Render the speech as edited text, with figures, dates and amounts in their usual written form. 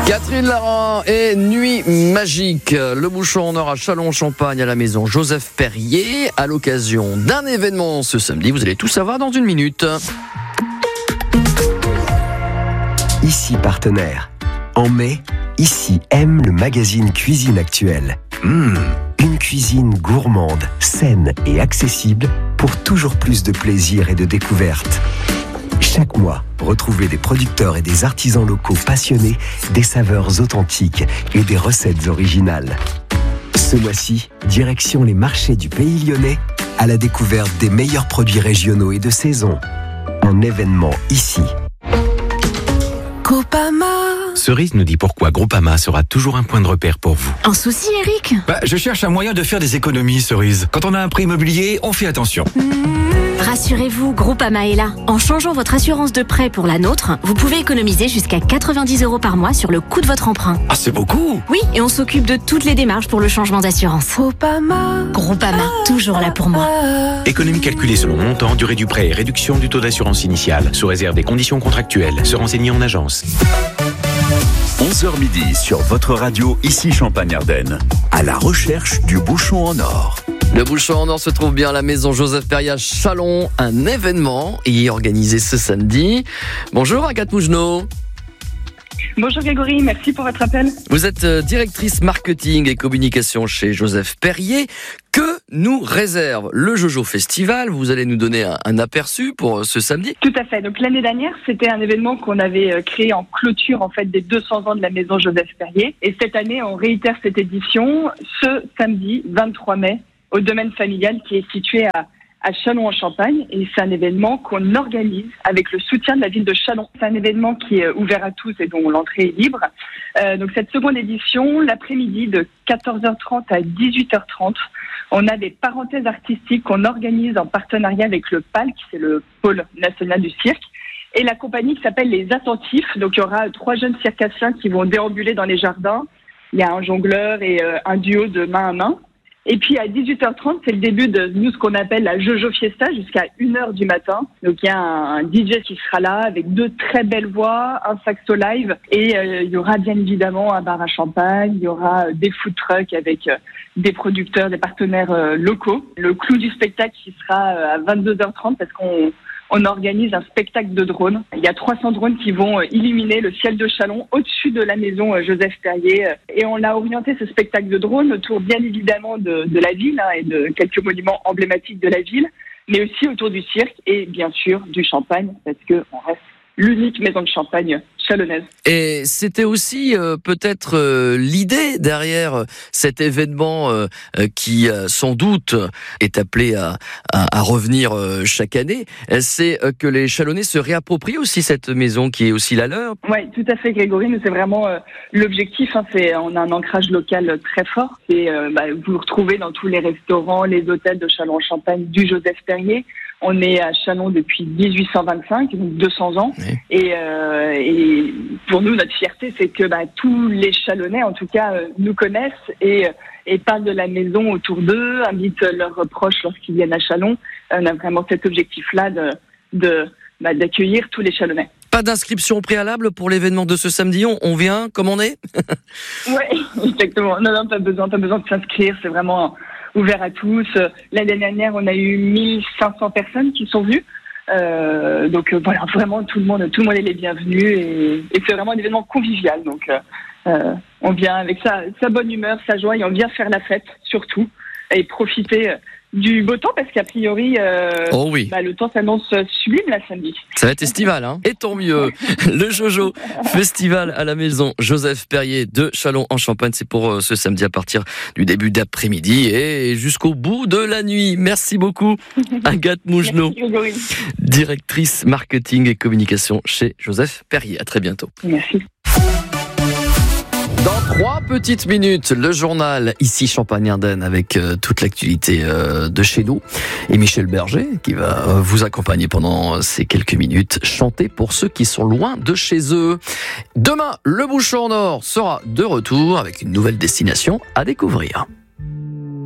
Catherine Lara et Nuit Magique. Le bouchon en or à Châlons-en-Champagne à la maison Joseph Perrier à l'occasion d'un événement ce samedi. Vous allez tout savoir dans une minute. Ici partenaire. En mai, Ici aime le magazine Cuisine Actuelle. Une cuisine gourmande, saine et accessible pour toujours plus de plaisir et de découvertes. Chaque mois, retrouvez des producteurs et des artisans locaux passionnés, des saveurs authentiques et des recettes originales. Ce mois-ci, direction les marchés du Pays Lyonnais à la découverte des meilleurs produits régionaux et de saison. Un événement ici. Groupama. Cerise nous dit pourquoi Groupama sera toujours un point de repère pour vous. Un souci, Eric ? Je cherche un moyen de faire des économies, Cerise. Quand on a un prêt immobilier, on fait attention. Rassurez-vous, Groupama est là. En changeant votre assurance de prêt pour la nôtre, vous pouvez économiser jusqu'à 90 € par mois sur le coût de votre emprunt. Ah, c'est beaucoup! Oui, et on s'occupe de toutes les démarches pour le changement d'assurance. Groupama, toujours là pour moi. Économie calculée selon montant, durée du prêt et réduction du taux d'assurance initiale, sous réserve des conditions contractuelles. Se renseigner en agence. 11h midi sur votre radio, ici Champagne-Ardenne, à la recherche du bouchon en or. Le bouchon en or se trouve bien à la maison Joseph Perrier à Châlons. Un événement est organisé ce samedi. Bonjour Agathe Mougenot. Bonjour Grégory, merci pour votre appel. Vous êtes directrice marketing et communication chez Joseph Perrier. Que nous réserve le Jojo Festival? Vous allez nous donner un aperçu pour ce samedi. Tout à fait. Donc l'année dernière, c'était un événement qu'on avait créé en clôture en fait des 200 ans de la maison Joseph Perrier. Et cette année, on réitère cette édition ce samedi 23 mai au domaine familial qui est situé à Châlons-en-Champagne, et c'est un événement qu'on organise avec le soutien de la ville de Châlons. C'est un événement qui est ouvert à tous et dont l'entrée est libre. Donc cette seconde édition, l'après-midi de 14h30 à 18h30, on a des parenthèses artistiques qu'on organise en partenariat avec le PALC, c'est le pôle national du cirque, et la compagnie qui s'appelle Les Attentifs. Donc il y aura 3 jeunes circassiens qui vont déambuler dans les jardins. Il y a un jongleur et un duo de main à main. Et puis à 18h30, c'est le début de nous, ce qu'on appelle la Jojo Fiesta, jusqu'à 1h du matin. Donc il y a un DJ qui sera là avec 2 très belles voix, un saxo live, et il y aura bien évidemment un bar à champagne, il y aura des food trucks avec des producteurs, des partenaires locaux. Le clou du spectacle qui sera à 22h30 parce qu'on organise un spectacle de drones. Il y a 300 drones qui vont illuminer le ciel de Châlons au-dessus de la maison Joseph Perrier. Et on a orienté ce spectacle de drones autour, bien évidemment, de la ville et de quelques monuments emblématiques de la ville, mais aussi autour du cirque et, bien sûr, du champagne, parce qu'on reste l'unique maison de champagne chalonnaise. Et c'était aussi peut-être l'idée derrière cet événement qui sans doute est appelé à revenir chaque année, c'est que les Chalonnais se réapproprient aussi cette maison qui est aussi la leur. Oui, tout à fait Grégory, nous c'est vraiment l'objectif, on a un ancrage local très fort, et vous retrouvez dans tous les restaurants, les hôtels de Châlons-en-Champagne du Joseph Perrier. On est à Châlons depuis 1825, donc 200 ans. Oui. Et pour nous, notre fierté, c'est que tous les Chalonnais, en tout cas, nous connaissent et parlent de la maison autour d'eux, invitent leurs proches lorsqu'ils viennent à Châlons. On a vraiment cet objectif-là d'accueillir tous les Chalonnais. Pas d'inscription préalable pour l'événement de ce samedi, on vient comme on est? Oui, exactement. Non, pas besoin de s'inscrire, c'est vraiment ouvert à tous. L'année dernière, on a eu 1500 personnes qui sont venues. Donc voilà, vraiment tout le monde est les bienvenus et c'est vraiment un événement convivial. Donc on vient avec sa bonne humeur, sa joie, et on vient faire la fête surtout et profiter du beau temps parce qu'a priori le temps s'annonce sublime la samedi. Ça va être estival, hein. Et tant mieux. Le Jojo Festival à la maison Joseph Perrier de Châlons-en-Champagne, c'est pour ce samedi à partir du début d'après-midi et jusqu'au bout de la nuit. Merci beaucoup Agathe Mougenot, directrice marketing et communication chez Joseph Perrier. À très bientôt. Merci. Dans 3 petites minutes, le journal ici Champagne-Ardenne avec toute l'actualité de chez nous et Michel Berger qui va vous accompagner pendant ces quelques minutes, chanter pour ceux qui sont loin de chez eux. Demain, le bouchon en or sera de retour avec une nouvelle destination à découvrir.